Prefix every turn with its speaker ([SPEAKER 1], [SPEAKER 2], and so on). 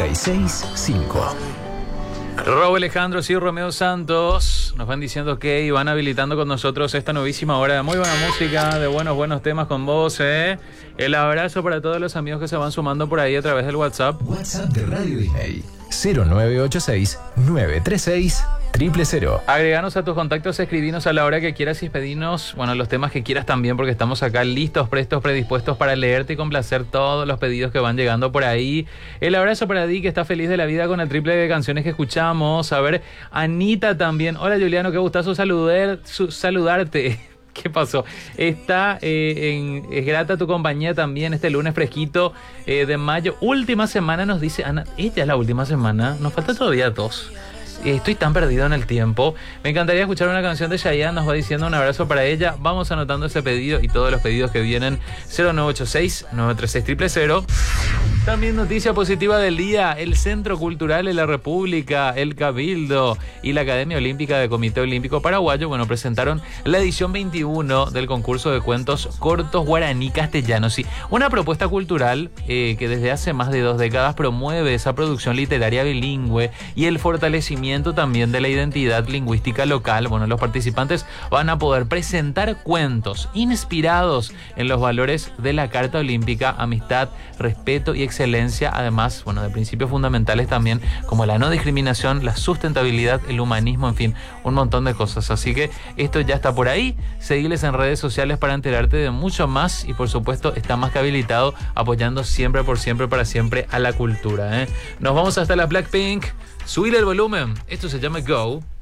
[SPEAKER 1] 965.
[SPEAKER 2] Robo Alejandro y Romeo Santos nos van diciendo que van habilitando con nosotros esta nuevísima hora de muy buena música, de buenos temas con vos, El abrazo para todos los amigos que se van sumando por ahí a través del WhatsApp.
[SPEAKER 1] WhatsApp de Radio Disney 0986 936 000.
[SPEAKER 2] Agreganos a tus contactos, escribinos a la hora que quieras y pedinos, los temas que quieras también, porque estamos acá listos, prestos, predispuestos para leerte y complacer todos los pedidos que van llegando por ahí. El abrazo para Di, que está feliz de la vida con el triple de canciones que escuchamos. A ver, Anita también. Hola Juliano, qué gustazo saludarte. ¿Qué pasó? Es grata tu compañía también este lunes fresquito de mayo. Última semana nos dice Ana. Esta es la última semana. Nos falta todavía 2. Estoy tan perdido en el tiempo. Me encantaría escuchar una canción de Chayanne. Nos va diciendo un abrazo para ella. Vamos anotando ese pedido y todos los pedidos que vienen. 0986-936 000. También noticia positiva del día. El Centro Cultural de la República, el Cabildo y la Academia Olímpica del Comité Olímpico Paraguayo, presentaron la edición 21 del concurso de cuentos cortos guaraní castellanos. Sí, una propuesta cultural que desde hace más de 2 décadas promueve esa producción literaria bilingüe y el fortalecimiento también de la identidad lingüística local. Los participantes van a poder presentar cuentos inspirados en los valores de la Carta Olímpica: amistad, respeto y excelencia, además, de principios fundamentales también, como la no discriminación, la sustentabilidad, el humanismo, en fin, un montón de cosas. Así que esto ya está por ahí. Seguiles en redes sociales para enterarte de mucho más y, por supuesto, está más que habilitado, apoyando siempre, por siempre, para siempre a la cultura. Nos vamos hasta la Blackpink. Subir el volumen. Esto se llama Go.